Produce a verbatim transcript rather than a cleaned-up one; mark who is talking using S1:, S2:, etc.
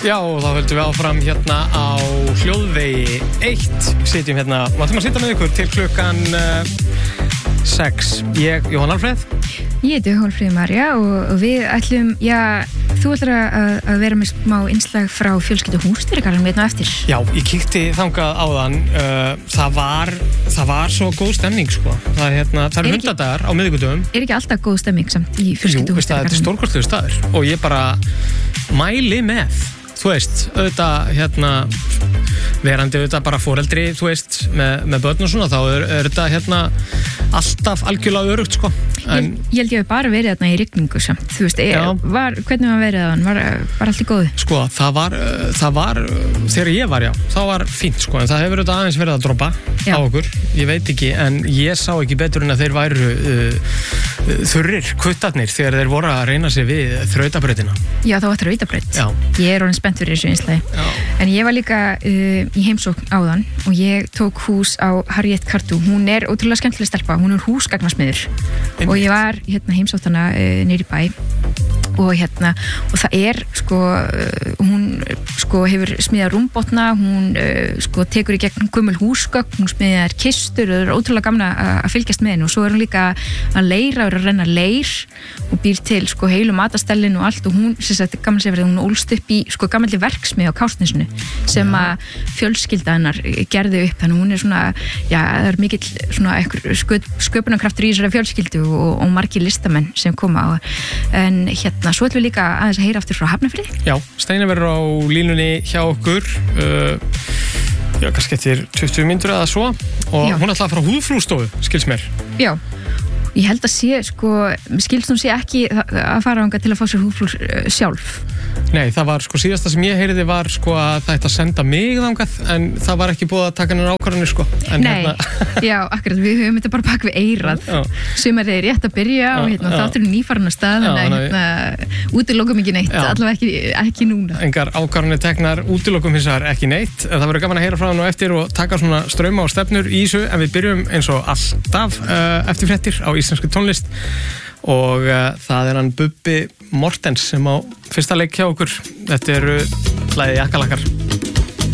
S1: Já, og þá höldum við áfram hérna á Hljóðvegi eitt. Sitjum hérna, máttum að sitja með ykkur til klukkan uh, sex. Ég, Jóhann Alfreð.
S2: Ég heiti Hólfríður María og, og við ætlum, já, þú ætlar að, að vera með smá innslag frá fjölskyldu Húsdýragarðinum hérna eftir.
S1: Já, ég kíkti þangað áðan. Uh, það var, það var svo góð stemning, sko. Það er hérna, það er hundadagar á miðvikudögum.
S2: Er ekki alltaf góð stemning samt í fjölskyldu Húsdýragarðinum? Jú,
S1: þetta er stórkostlegur staður og ég bara mæli með. Þú veist, auðvitað, hérna, verandi auðvitað bara foreldri, þú veist, með, með börn og svona, þá er, er þetta, hérna, alltaf algjörlega örugt, sko. En,
S2: ég, ég held ég að bara verið þarna í rigningu samt, þú veist, er, var, hvernig var verið þann, var, var allt í góðu? Sko, það var, það var, þegar ég var, já, það var fínt, sko, en það hefur auðvitað aðeins verið að droppa já. Á okkur, ég veit ekki, en ég sá ekki betur en að þeir væru uh, þurrir, kuttarnir, þegar þeir voru að reyna sig við þrautabrautina. Já, það var þrautabraut. Já. Ég er orðin spennt fyrir þessu einslægi. En ég var líka uh, í heimsókn áðan og ég tók hús á Harriet Cartu. Hún er ótrúlega skemmtileg stelpa, hún er húsgagnasmiður og ég var hérna heimsótt hana uh, niður í bæ og hérna, og það er sko, uh, hún sko hefur smíðað rúmbotna, hún uh, sko tekur í gegn gömul húsgögn, hún smíðar kistur og það er ótrúlega gamna að fylgjast með henni og svo er hún líka að leira og að renna leir og býr til sko heilu matastellin og allt og hún, sem sagt, gaman sér verið, hún ólst upp í sko gamalli verksmið á Kársnesinu sem að fjölskylda hennar gerði upp, þannig hún er svona, já, það er mikill svona einhver sköp, sköpunarkraftur í þessari fjölskyldu og, og margir listamenn sem koma á, en hérna svo ætlum við líka aðeins að heyra aftur frá Hafnarfirði. Já, Steina verður á línunni hjá okkur uh, já, kannski eftir tuttugu mínútur eða svo og já. Hún ætlaði að fara á húðflúrstofu, skils mér. Já, ég held að sé, sko, skilst hún sé ekki að fara ánga til að fá sér húðflúr uh, sjálf. Nei, það var, sko, síðasta sem ég heyriði var, sko, að það ætti að senda mig þangað, en það var ekki búið að taka hennar ákvarðanir, sko. En nei, hérna... já, akkurat, við höfum þetta bara bak við eyrað. Sem er þeir rétt að byrja já, og hérna, þátturinn nýfarinn að stað, þannig að hérna, útilokum ekki neitt, já. Allavega ekki, ekki núna. Engar ákvarðanir teknar, útilokum hins vegar ekki neitt. Það verður gaman að heyra frá hann og eftir og taka svona strauma og stefnur í þessu, en við byrjum eins og alltaf uh, eftir fréttir á íslenskri tónlist. Og uh, það er hann Bubbi Mortens sem á fyrsta leik hjá okkur. Þetta eru lagið Jakkalakkar.